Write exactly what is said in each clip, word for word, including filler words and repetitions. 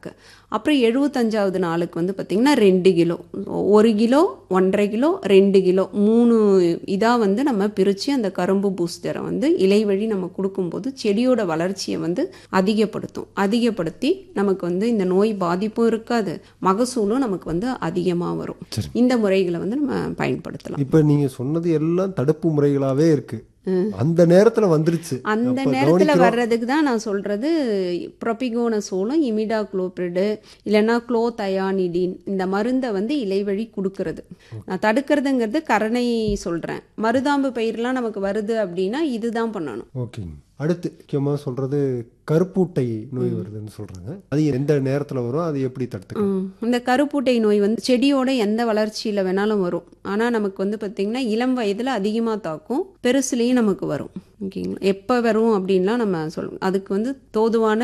நாளுக்கு. அப்புறம் எழுபத்தஞ்சாவது நாளுக்கு வந்து பார்த்திங்கன்னா ரெண்டு கிலோ, ஒரு கிலோ, ஒன்றரை கிலோ, ரெண்டு கிலோ, மூணு இதாக வந்து நம்ம பிரித்து அந்த கரும்பு பூஸ்டரை வந்து இலை வழி நம்ம கொடுக்கும்போது செடியோட வளர்ச்சியை வந்து அதிகப்படுத்தும். அதிகப்படுத்தி நமக்கு வந்து இந்த நோய் பாதிப்பும் இருக்காது, மகசூலும் நமக்கு வந்து அதிகமாக வரும். இந்த முறைகளை வந்து நம்ம பயன்படுத்தலாம். இப்போ நீங்கள் சொன்னது எல்லாம் தடுப்பு முறைகளாகவே இருக்குது. அந்த நேரத்தில் வந்துருச்சு. அந்த நேரத்தில் வர்றதுக்கு தான் நான் சொல்கிறது ப்ரோபிகோனசோலும் இமிடாக்ளோபிரிடு இல்லைன்னா குளோதயானிடின் இந்த மருந்தை வந்து இலைவழி கொடுக்கறது. நான் தடுக்கிறதுங்கிறது கரணை சொல்கிறேன். மருதாம்பு பயிரெலாம் நமக்கு வருது அப்படின்னா இதுதான் பண்ணணும். ஓகேங்க. அடுத்து முக்கியமாக சொல்கிறது கருப்பூட்டை நோய் வருதுன்னு சொல்கிறாங்க. அது எந்த நேரத்தில் வரும், அது எப்படி தடுத்துக்கலாம்? இந்த கருப்பூட்டை நோய் வந்து செடியோட எந்த வளர்ச்சியில் வேணாலும் வரும். ஆனால் நமக்கு வந்து பார்த்திங்கன்னா இளம் வயதில் அதிகமாக தாக்கும், பெருசுலேயும் நமக்கு வரும். ஓகேங்களா? எப்போ வரும் அப்படின்லாம் நம்ம சொல்லுவோம். அதுக்கு வந்து தோதுவான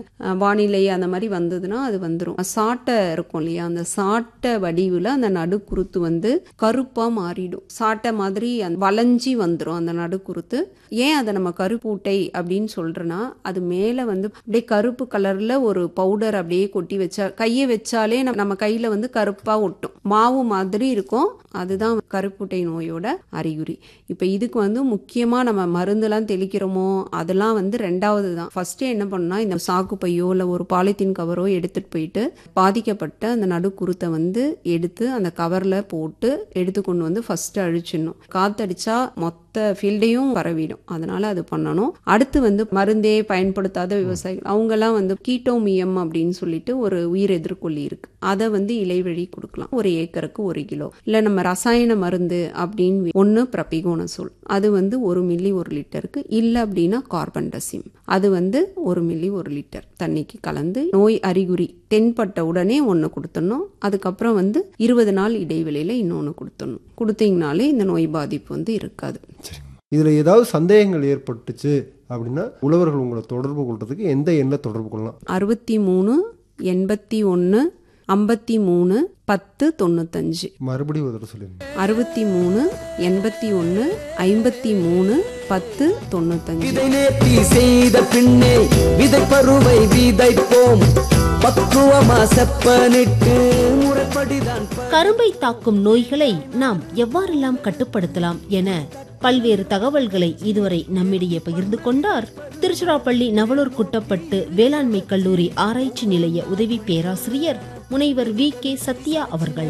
வானிலை அந்த மாதிரி வந்ததுன்னா அது வந்துடும். சாட்டை இருக்கும் இல்லையா, அந்த சாட்டை வடிவில் அந்த நடுக்குருத்து வந்து கருப்பாக மாறிடும். சாட்டை மாதிரி வளைஞ்சி வந்துடும் அந்த நடுக்குருத்து. ஏன் அதை நம்ம கருப்பூட்டை அப்படின்னு சொல்கிறேன்னா, அது மேலே வந்து அப்படியே கருப்பு கலரில் ஒரு பவுடர் அப்படியே கொட்டி வச்சா கையை வச்சாலே நம்ம கையில் வந்து கருப்பாக ஒட்டும், மாவு மாதிரி இருக்கும். அதுதான் கருப்பூட்டை நோயோட அறிகுறி. இப்போ இதுக்கு வந்து முக்கியமாக நம்ம மருந்துலாம் தெளிக்கிறோமோ அதெல்லாம் வந்து ரெண்டாவது தான். ஃபர்ஸ்டே என்ன பண்ணா, இந்த சாக்கு பையோ இல்லை ஒரு பாலித்தீன் கவரோ எடுத்துகிட்டு போயிட்டு பாதிக்கப்பட்ட அந்த நடுக்குருத்தை வந்து எடுத்து அந்த கவரில் போட்டு எடுத்து கொண்டு வந்து ஃபர்ஸ்ட்டு அழிச்சிடணும். காத்தடிச்சா மொத்த ஃபீல்டையும் பரவிடும். அதனால அது பண்ணணும். அடுத்து வந்து மருந்தே பயன்படுத்தாத விவசாயிகள் அவங்கெல்லாம் வந்து கீட்டோமியம் அப்படின்னு சொல்லிட்டு ஒரு உயிர் எதிர்கொல்லி இருக்கு, அதை வந்து இலைவழி கொடுக்கலாம். ஒரு ஏக்கருக்கு ஒரு கிலோ. இல்லை நம்ம ரசாயன மருந்து அப்படின்னு ஒன்று ப்ரோபிகோனசோல், அது வந்து ஒரு மில்லி ஒரு லிட்டருக்கு. இல்லை அப்படின்னா கார்பன்டசிம், அது வந்து ஒரு மில்லி ஒரு லிட்டர் தண்ணிக்கு கலந்து நோய் அறிகுறி தென்பட்ட உடனே ஒன்று கொடுத்துடணும். அதுக்கப்புறம் வந்து இருபது நாள் இடைவெளியில் இன்னொன்று கொடுத்துடணும். கொடுத்தீங்கனாலே இந்த நோய் பாதிப்பு வந்து இருக்காது. இதில் ஏதாவது சந்தேகங்கள் ஏற்பட்டுச்சு அப்படின்னா உழவர்கள் உங்களை தொடர்பு கொள்றதுக்கு எந்த எண்ணை தொடர்பு கொள்ளலாம்? அறுபத்தி மூணு எண்பத்தி ஒன்று ஐம்பத்தி மூணு பத்து தொண்ணூத்தஞ்சு. மறுபடியும் ஒரு சொல்லுங்க. அறுபத்தி மூணு எண்பத்தி ஒன்று ஐம்பத்தி மூணு பத்து தொண்ணூத்தஞ்சு. இதை நேர்த்தி செய்த பின்னே விதை பருவை விதைப்போம், பக்குவமா செப்பனிட்டு முறைப்படிதான். கரும்பை தாக்கும் நோய்களை நாம் எவ்வாறெல்லாம் கட்டுப்படுத்தலாம் என பல்வேறு தகவல்களை இதுவரை நம்மிடையே பகிர்ந்து கொண்டார் திருச்சிராப்பள்ளி நவலூர் குட்டப்பட்டு வேளாண்மை கல்லூரி ஆராய்ச்சி நிலைய உதவி பேராசிரியர் முனைவர் வி கே சத்யா அவர்கள்.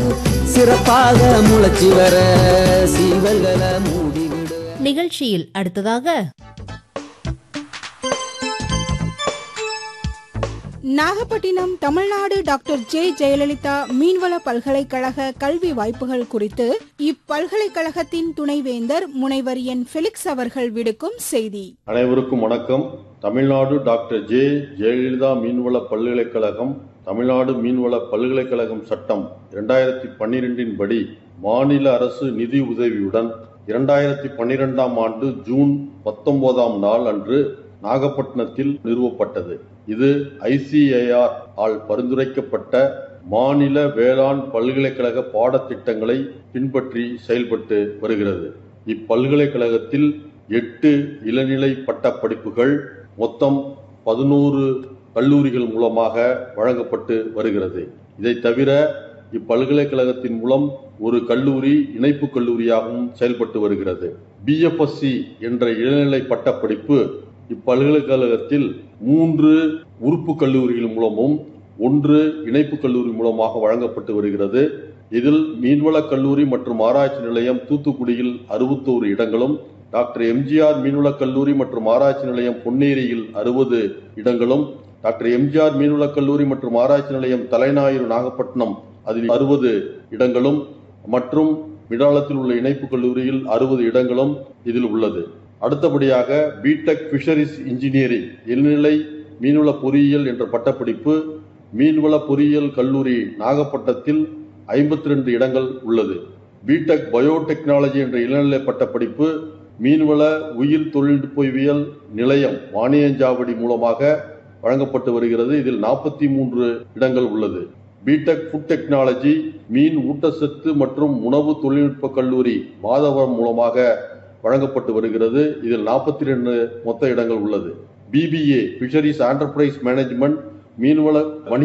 சிறப்பாக முளைச்சி வர சீவல்களை மூடிவிட. நிகழ்ச்சியில் அடுத்ததாக நாகப்பட்டினம் தமிழ்நாடு டாக்டர் ஜே ஜெயலலிதா மீன்வள பல்கலைக்கழக கல்வி வாய்ப்புகள் குறித்து இப்பல்கலைக்கழகத்தின் துணைவேந்தர் முனைவர் என் பெலிக்ஸ் அவர்கள் விடுக்கும் செய்தி. அனைவருக்கும் வணக்கம். தமிழ்நாடு டாக்டர் ஜே ஜெயலலிதா மீன்வள பல்கலைக்கழகம் தமிழ்நாடு மீன்வள பல்கலைக்கழகம் சட்டம் இரண்டாயிரத்தி பன்னிரெண்டின் படி மாநில அரசு நிதி உதவியுடன் இரண்டாயிரத்தி பன்னிரெண்டாம் ஆண்டு ஜூன் பத்தொன்பதாம் நாள் அன்று நாகப்பட்டினத்தில் நிறுவப்பட்டது. இது ஐ சி ஏ ஆர் ஆல் பரிந்துரைக்கப்பட்ட மாநில வேளாண் பல்கலைக்கழக பாடத்திட்டங்களை பின்பற்றி செயல்பட்டு வருகிறது. இப்பல்கலைக்கழகத்தில் எட்டு இளநிலை பட்ட படிப்புகள் மொத்தம் பதினோரு கல்லூரிகள் மூலமாக வழங்கப்பட்டு வருகிறது. இதை தவிர இப்பல்கலைக்கழகத்தின் மூலம் ஒரு கல்லூரி இணைப்பு கல்லூரியாகவும் செயல்பட்டு வருகிறது. பி எஃப் எஸ் சி என்ற இளநிலை பட்ட படிப்பு இப்பல்கலைக்கழகத்தில் மூன்று உறுப்பு கல்லூரிகள் மூலமும் ஒன்று இணைப்பு கல்லூரி மூலமாக வழங்கப்பட்டு வருகிறது. இதில் மீன்வள கல்லூரி மற்றும் ஆராய்ச்சி நிலையம் தூத்துக்குடியில் அறுபத்தோரு இடங்களும், டாக்டர் எம் ஜி ஆர் மீன்வள கல்லூரி மற்றும் ஆராய்ச்சி நிலையம் பொன்னேரியில் அறுபது இடங்களும், டாக்டர் எம் ஜி ஆர் மீன்வள கல்லூரி மற்றும் ஆராய்ச்சி நிலையம் தலைஞாயிறு நாகப்பட்டினம் அதில் அறுபது இடங்களும் மற்றும் மிடாலத்தில் உள்ள இணைப்பு கல்லூரியில் அறுபது இடங்களும் இதில் உள்ளது. அடுத்தபடியாக பிடெக் ஃபிஷரிஸ் இன்ஜினியரிங் இளநிலை மீன்வள பொறியியல் என்ற பட்டப்படிப்பு மீன்வள பொறியியல் கல்லூரி நாகப்பட்டினத்தில் ஐம்பத்தி ரெண்டு இடங்கள் உள்ளது. பிடெக் பயோடெக்னாலஜி என்ற இளநிலை பட்டப்படிப்பு மீன்வள உயிர் தொழில்நுட்பவியல் நிலையம் வாணியஞ்சாவடி மூலமாக வழங்கப்பட்டு வருகிறது. இதில் நாற்பத்தி மூன்று இடங்கள் உள்ளது. பிடெக் ஃபுட் டெக்னாலஜி மீன் ஊட்டச்சத்து மற்றும் உணவு தொழில்நுட்ப கல்லூரி மாதவரம் மூலமாக வழங்கப்பட்டு வருகிறது. இதில் நாற்பத்தி ரெண்டு மொத்த இடங்கள் உள்ளது. பிபிஏ ஃபிஷரிஸ் என்டர்பிரைஸ் மேனேஜ்மெண்ட் மீன்வள வணிக